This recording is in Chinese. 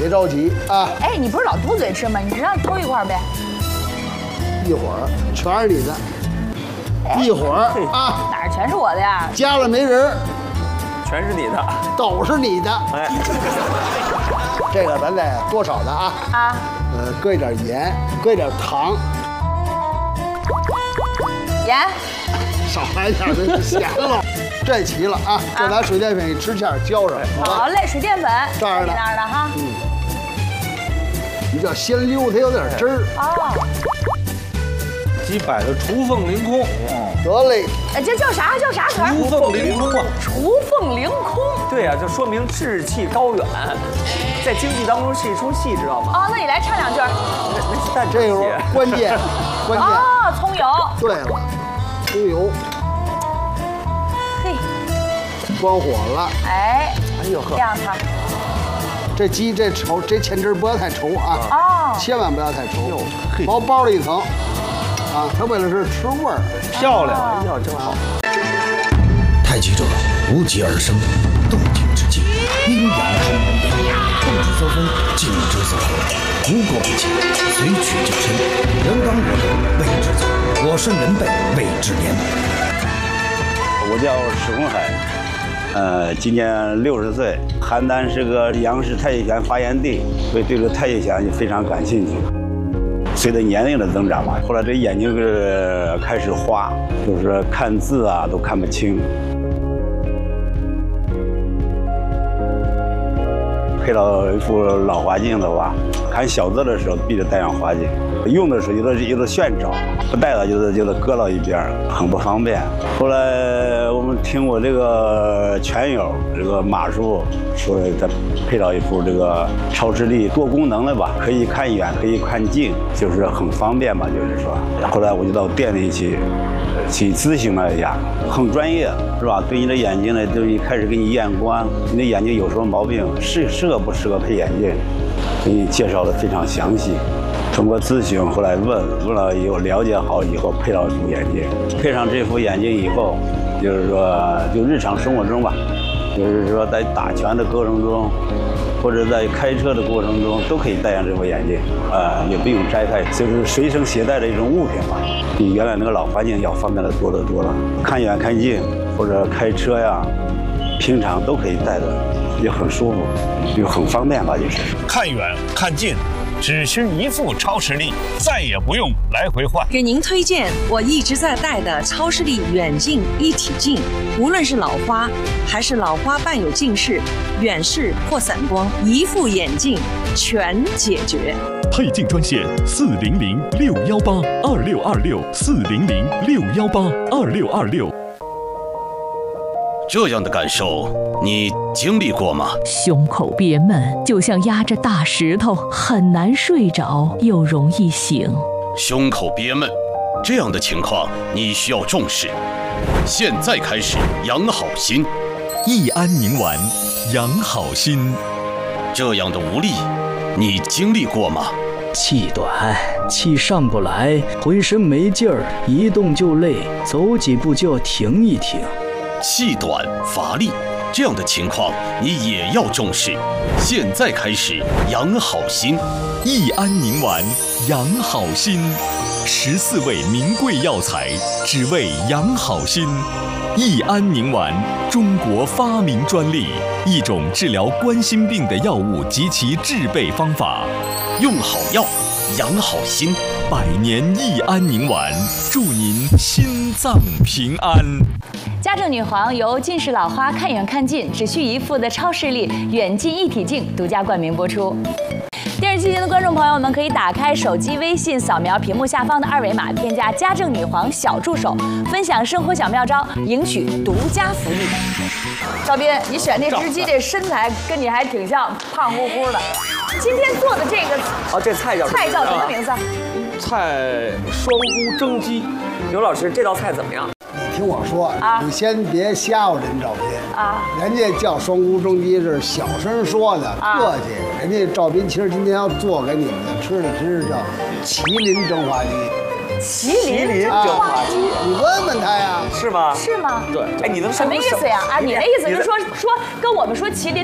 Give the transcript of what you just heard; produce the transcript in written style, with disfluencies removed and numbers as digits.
别着急啊。 哎，你不是老嘟嘴吃吗？你让偷一块呗。 一会儿全是你的，一会儿啊， 哪儿全是我的呀？ 家里没人， 全是你的， 都是你的。 哎， 这个咱得多少的啊？ 啊， 搁一点盐，搁一点糖， 盐。 少来点就咸了。这齐了啊，这拿水淀粉一吃馅浇上。 好嘞，水淀粉这儿的那儿的哈。 你叫鲜溜，它有点汁儿。 哦， 鸡摆的雏凤凌空。 得嘞， 哎，这叫啥？叫啥词儿？ 雏凤凌空啊！ 雏凤凌空。 对呀，就说明志气高远，在京剧当中是一出戏，知道吗？ 哦，那你来唱两句。 那是淡这个关键，关键。 哦，葱油。 对了，葱油。 嘿， 关火了。 哎， 哎呦呵， 亮它。 这鸡这稠，这芡汁不要太稠啊， 哦， 千万不要太稠，薄薄的一层，啊，它为了是吃味儿， 漂亮，哎呀，真好。 太极者无疾而生，斗劲之际，阴阳同源，动之则分，静之则合，无过不及，随取就身，人刚我柔谓之走，我顺人背谓之廉。 我叫史洪海，今年60岁。邯郸是个杨氏太极拳发源地，所以对这个太极拳非常感兴趣。随着年龄的增长嘛，后来这眼睛是开始花，就是看字啊都看不清。配到一副老花镜的话，看小字的时候必须戴上花镜，用的时候有的炫着，不戴了就得搁到一边，很不方便。后来我们听我这个拳友这个马叔说，再配到一副这个超视力多功能的吧，可以看远，可以看近，就是很方便嘛，就是说。后来我就到店里去咨询了一下，很专业是吧？对你的眼睛呢，就一开始给你验光，你的眼睛有什么毛病，适合不适合配眼镜，给你介绍的非常详细。通过咨询，后来问了以后，了解好以后，配到一副眼镜。配上这副眼镜以后，就是说，就日常生活中吧，就是说在打拳的过程中，或者在开车的过程中，都可以戴上这副眼镜，也不用摘开，就是随身携带的一种物品吧，比原来那个老花镜要方便的多得多了。看远看近，或者开车呀，平常都可以戴的，也很舒服，又很方便吧，就是。 看远看近，只需一副超视力，再也不用来回换。 给您推荐我一直在戴的超视力远近一体镜，无论是老花还是老花伴有近视、远视或散光，一副眼镜全解决。 配镜专线400-618-2626，400-618-2626。 这样的感受你经历过吗？ 胸口憋闷，就像压着大石头，很难睡着，又容易醒。 胸口憋闷，这样的情况你需要重视。现在开始养好心， 益安宁丸，养好心。 这样的无力，你经历过吗？ 气短，气上不来，浑身没劲儿，一动就累，走几步就要停一停。 气短乏力，这样的情况你也要重视。现在开始养好心， 益安宁丸，养好心，14味名贵药材，只为养好心。益安宁丸，中国发明专利，一种治疗冠心病的药物及其制备方法。 用好药，养好心 ，100年益安宁丸，祝您心脏平安。 家政女皇由近视老花看远看近只需一副的超视力远近一体镜独家冠名播出。电视机前的观众朋友们可以打开手机微信，扫描屏幕下方的2维码，添加家政女皇小助手，分享生活小妙招，赢取独家福利。赵斌，你选那只鸡这身材跟你还挺像，胖乎乎的。今天做的这个这菜叫什么名字？ 菜双菇蒸鸡。刘老师，这道菜怎么样？ 你听我说啊，你先别吓唬人赵斌啊，人家叫双菇蒸鸡是小声说的，客气。人家赵斌其实今天要做给你们的吃的，真是叫麒麟蒸花鸡。 麒麟蒸花鸡， 你问问他呀， 是吗？ 是吗？ 对，哎，你能什么意思呀？啊，你的意思是说跟我们说麒麟